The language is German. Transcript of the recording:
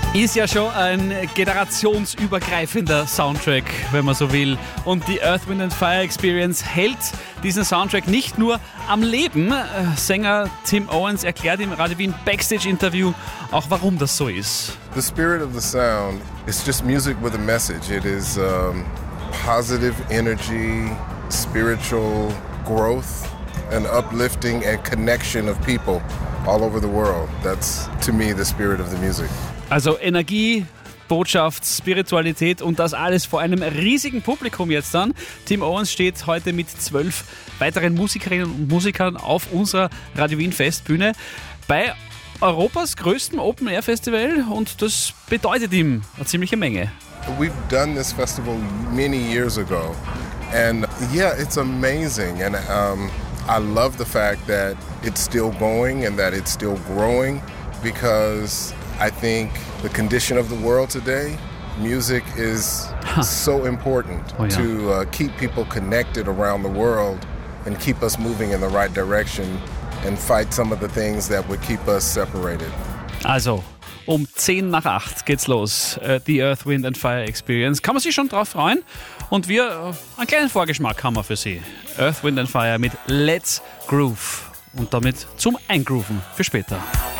Ist ja schon ein generationsübergreifender Soundtrack, wenn man so will. Und die Earth, Wind & Fire Experience hält diesen Soundtrack nicht nur am Leben. Sänger Tim Owens erklärt im Radio Wien Backstage-Interview auch, warum das so ist. The spirit of the sound is just music with a message. It is positive energy, spiritual growth, and uplifting and connection of people all over the world. That's, to me, the spirit of the music. Also Energie, Botschaft, Spiritualität und das alles vor einem riesigen Publikum jetzt dann. Tim Owens steht heute mit 12 weiteren Musikerinnen und Musikern auf unserer Radio Wien Festbühne bei Europas größtem Open-Air-Festival und das bedeutet ihm eine ziemliche Menge. We've done this festival many years ago and yeah, it's amazing and I love the fact that it's still going and that it's still growing because I think the condition of the world today, music is so important to keep people connected around the world and keep us moving in the right direction and fight some of the things that would keep us separated. Also, um 7:50 geht's los. Die Earth, Wind & Fire Experience. Kann man sich schon drauf freuen? Und wir, einen kleinen Vorgeschmack haben wir für Sie. Earth, Wind & Fire mit Let's Groove. Und damit zum Eingrooven für später.